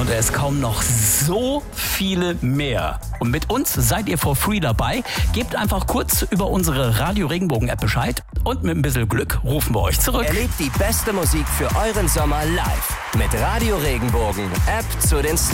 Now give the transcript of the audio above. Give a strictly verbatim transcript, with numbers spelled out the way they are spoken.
und es kommen noch so viele mehr. Und mit uns seid ihr for free dabei. Gebt einfach kurz über unsere Radio Regenbogen App Bescheid und mit ein bisschen Glück rufen wir euch zurück. Erlebt die beste Musik für euren Sommer live mit Radio Regenbogen. App zu den Stars.